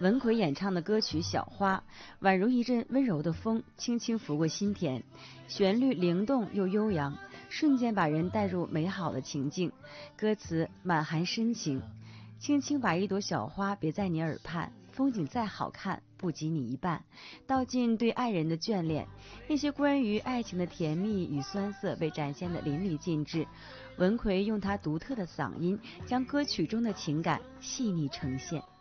文奎演唱的歌曲《小花》，宛如一阵温柔的风，轻轻拂过心田，旋律灵动又悠扬，瞬间把人带入美好的情境。歌词满含深情，轻轻把一朵小花别在你耳畔，风景再好看不及你一半，道尽对爱人的眷恋。那些关于爱情的甜蜜与酸涩被展现得淋漓尽致。文奎用他独特的嗓音，将歌曲中的情感细腻呈现。